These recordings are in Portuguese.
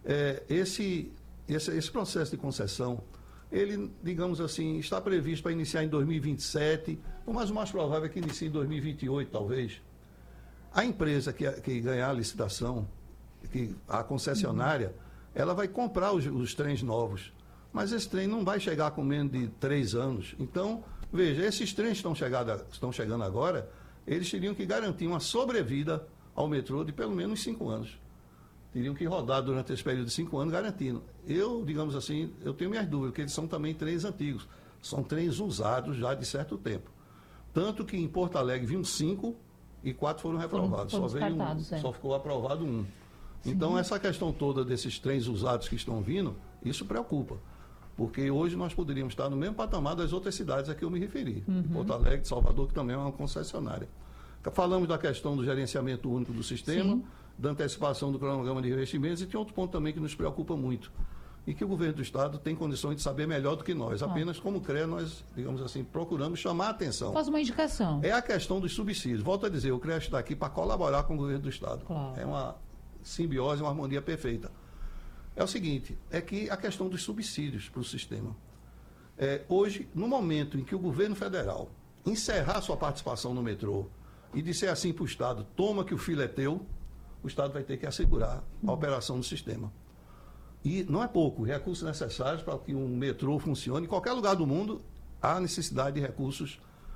Esse processo de concessão, ele, digamos assim, está previsto para iniciar em 2027, mas o mais provável é que inicie em 2028, talvez. A empresa que ganhar a licitação, a concessionária, ela vai comprar os trens novos. Mas esse trem não vai chegar com menos de 3 anos. Então, veja, esses trens que estão chegando agora, eles teriam que garantir uma sobrevida ao metrô de pelo menos 5 anos. Teriam que rodar durante esse período de 5 anos garantindo. Eu, digamos assim, eu tenho minhas dúvidas, porque eles são também trens antigos. São trens usados já de certo tempo. Tanto que em Porto Alegre vinham 5 e 4 foram reprovados. Só ficou aprovado 1. Então, essa questão toda desses trens usados que estão vindo, isso preocupa. Porque hoje nós poderíamos estar no mesmo patamar das outras cidades a que eu me referi. Porto Alegre, de Salvador, que também é uma concessionária. Falamos da questão do gerenciamento único do sistema, da antecipação do cronograma de investimentos, e tem outro ponto também que nos preocupa muito, e que o governo do Estado tem condições de saber melhor do que nós. Apenas como CREA, nós, digamos assim, procuramos chamar a atenção. Faz uma indicação. É a questão dos subsídios. Volto a dizer, o CREA está aqui para colaborar com o governo do Estado. Claro. É uma simbiose, uma harmonia perfeita. É o seguinte, é que a questão dos subsídios para o sistema. Hoje, no momento em que o governo federal encerrar sua participação no metrô e disser assim para o Estado, toma que o filho é teu, o Estado vai ter que assegurar a operação do sistema. E não é pouco, recursos necessários para que um metrô funcione. Em qualquer lugar do mundo, há necessidade de recursos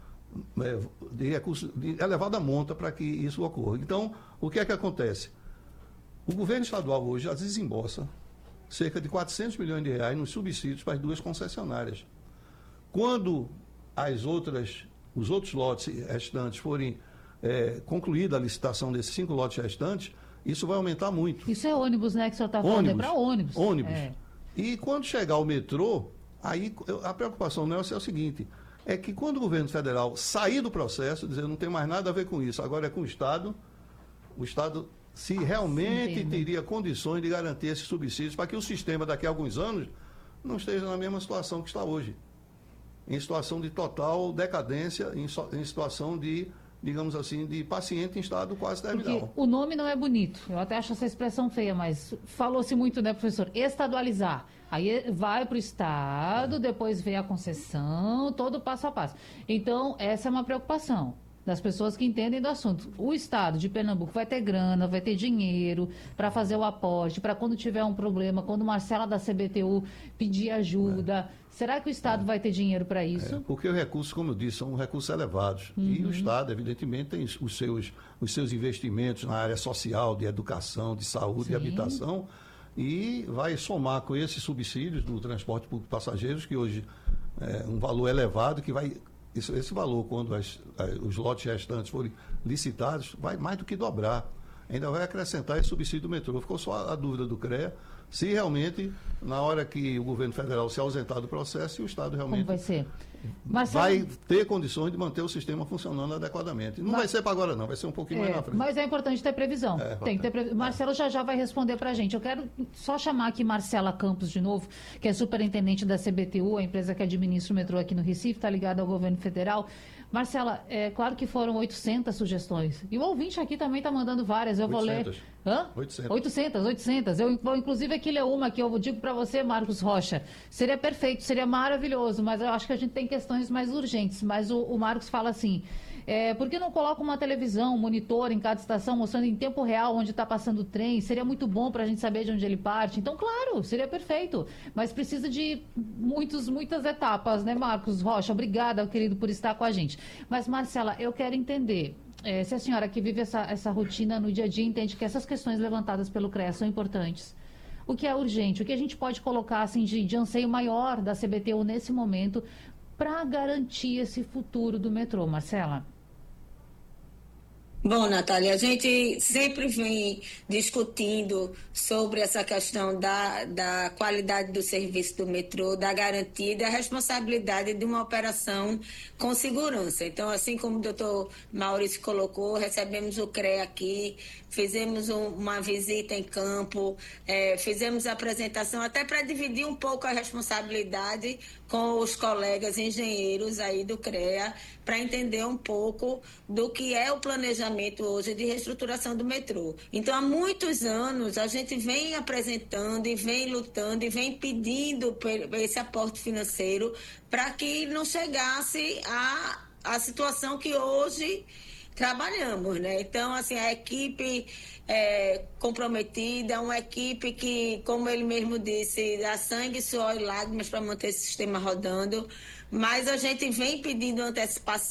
de elevada monta para que isso ocorra. Então, o que é que acontece? O governo estadual hoje já desembolsa cerca de 400 milhões de reais nos subsídios para as 2 concessionárias. Quando os outros lotes restantes forem concluída a licitação desses 5 lotes restantes, isso vai aumentar muito. Isso é ônibus, né, que o senhor está falando? É para ônibus. Ônibus. E quando chegar o metrô, aí a preocupação nossa é o seguinte, é que quando o governo federal sair do processo, dizer, não tem mais nada a ver com isso, agora é com o Estado se realmente teria condições de garantir esses subsídios para que o sistema daqui a alguns anos não esteja na mesma situação que está hoje. Em situação de total decadência, em situação de, digamos assim, de paciente em estado quase terminal. Porque o nome não é bonito, eu até acho essa expressão feia, mas falou-se muito, né, professor? Estadualizar. Aí vai para o Estado, depois vem a concessão, todo passo a passo. Então, essa é uma preocupação das pessoas que entendem do assunto. O Estado de Pernambuco vai ter grana, vai ter dinheiro para fazer o aporte, para quando tiver um problema, quando Marcela da CBTU pedir ajuda. Será que o Estado vai ter dinheiro para isso? Porque os recursos, como eu disse, são recursos elevados. E o Estado, evidentemente, tem os seus investimentos na área social, de educação, de saúde, de habitação, e vai somar com esses subsídios do transporte público de passageiros, que hoje é um valor elevado, que vai... Esse valor, quando os lotes restantes forem licitados, vai mais do que dobrar. Ainda vai acrescentar esse subsídio do metrô. Ficou só a dúvida do CREA, se realmente, na hora que o governo federal se ausentar do processo, o Estado realmente vai ser? Vai ter condições de manter o sistema funcionando adequadamente. Não vai ser para agora, não, vai ser um pouquinho mais na frente. Mas é importante ter previsão. Tem que ter previsão. Marcelo já vai responder para a gente. Eu quero só chamar aqui Marcela Campos de novo, que é superintendente da CBTU, a empresa que administra o metrô aqui no Recife, está ligada ao governo federal. Marcela, é claro que foram 800 sugestões. E o ouvinte aqui também está mandando várias. Eu 800. vou ler. Hã? 800. Eu vou, inclusive, aqui ler uma que eu digo para você, Marcos Rocha. Seria perfeito, seria maravilhoso, mas eu acho que a gente tem questões mais urgentes. Mas o Marcos fala assim, por que não coloca uma televisão, um monitor em cada estação, mostrando em tempo real onde está passando o trem? Seria muito bom para a gente saber de onde ele parte. Então, claro, seria perfeito. Mas precisa de muitas etapas, né, Marcos Rocha? Obrigada, querido, por estar com a gente. Mas, Marcela, eu quero entender... se a senhora que vive essa rotina no dia a dia entende que essas questões levantadas pelo CREA são importantes, o que é urgente, o que a gente pode colocar assim, de anseio maior da CBTU nesse momento para garantir esse futuro do metrô, Marcela? Bom, Natália, a gente sempre vem discutindo sobre essa questão da qualidade do serviço do metrô, da garantia e da responsabilidade de uma operação com segurança. Então, assim como o doutor Maurício colocou, recebemos o CREA aqui, fizemos uma visita em campo, fizemos a apresentação até para dividir um pouco a responsabilidade com os colegas engenheiros aí do CREA, para entender um pouco do que é o planejamento planejamento hoje de reestruturação do metrô. Então, há muitos anos, a gente vem apresentando e vem lutando e vem pedindo esse aporte financeiro para que não chegasse à situação que hoje trabalhamos, né? Então, assim, a equipe comprometida, uma equipe que, como ele mesmo disse, dá sangue, suor e lágrimas para manter esse sistema rodando, mas a gente vem pedindo antecipação